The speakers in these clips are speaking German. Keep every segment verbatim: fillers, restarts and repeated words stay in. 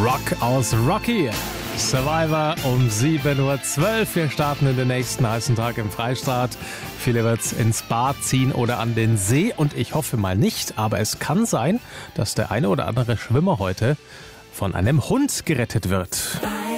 Rock aus Rocky. Survivor um sieben Uhr zwölf. Wir starten in den nächsten heißen Tag im Freistaat. Viele wird's ins Bad ziehen oder an den See. Und ich hoffe mal nicht, aber es kann sein, dass der eine oder andere Schwimmer heute von einem Hund gerettet wird.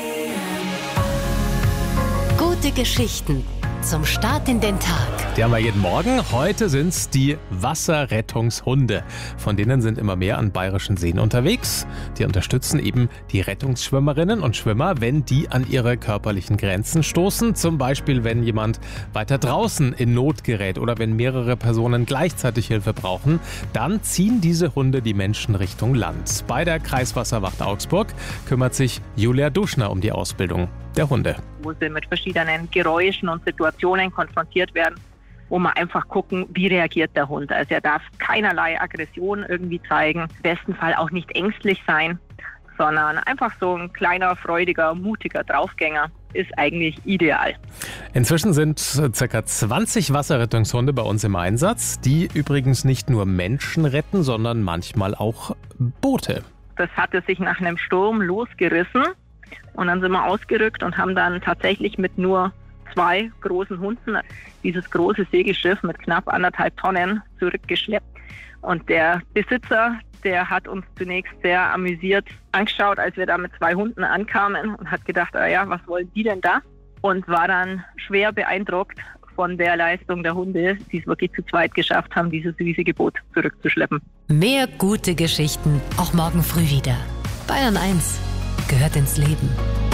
Gute Geschichten zum Start in den Tag. Die haben wir jeden Morgen. Heute sind's die Wasserrettungshunde. Von denen sind immer mehr an bayerischen Seen unterwegs. Die unterstützen eben die Rettungsschwimmerinnen und Schwimmer, wenn die an ihre körperlichen Grenzen stoßen. Zum Beispiel, wenn jemand weiter draußen in Not gerät oder wenn mehrere Personen gleichzeitig Hilfe brauchen. Dann ziehen diese Hunde die Menschen Richtung Land. Bei der Kreiswasserwacht Augsburg kümmert sich Julia Duschner um die Ausbildung der Hunde. Wo sie mit verschiedenen Geräuschen und Situationen konfrontiert werden, wo man einfach gucken, wie reagiert der Hund. Also er darf keinerlei Aggression irgendwie zeigen, im besten Fall auch nicht ängstlich sein, sondern einfach so ein kleiner, freudiger, mutiger Draufgänger ist eigentlich ideal. Inzwischen sind ca. zwanzig Wasserrettungshunde bei uns im Einsatz, die übrigens nicht nur Menschen retten, sondern manchmal auch Boote. Das hatte sich nach einem Sturm losgerissen. Und dann sind wir ausgerückt und haben dann tatsächlich mit nur zwei großen Hunden dieses große Segelschiff mit knapp anderthalb Tonnen zurückgeschleppt. Und der Besitzer, der hat uns zunächst sehr amüsiert angeschaut, als wir da mit zwei Hunden ankamen und hat gedacht, ah ja, was wollen die denn da? Und war dann schwer beeindruckt von der Leistung der Hunde, die es wirklich zu zweit geschafft haben, dieses riesige Boot zurückzuschleppen. Mehr gute Geschichten, auch morgen früh wieder. Bayern eins gehört ins Leben.